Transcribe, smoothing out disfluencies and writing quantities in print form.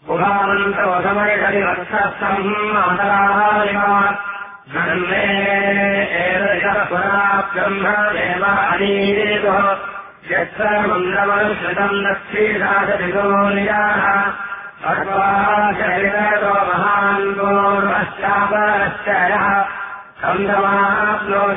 उभामन्तोषमयषरिवत्सम् मातरालिमे एतः पुरा ब्रह्मदेव अनीरेतुः यत्र मन्दमनुश्रितम् दक्षीणाशतिगोनियाः सर्वाशरितो महान् पूर्वश्चापश्चयः कन्दमाप्नो